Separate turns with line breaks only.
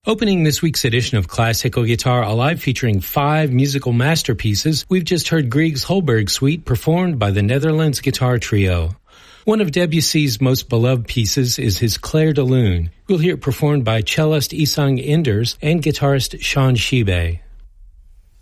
Opening this week's edition of Classical Guitar Alive featuring 5 musical masterpieces, we've just heard Grieg's Holberg Suite performed by the Netherlands Guitar Trio. One of Debussy's most beloved pieces is his Clair de Lune. We'll hear it performed by cellist Isang Enders and guitarist Sean Shibe.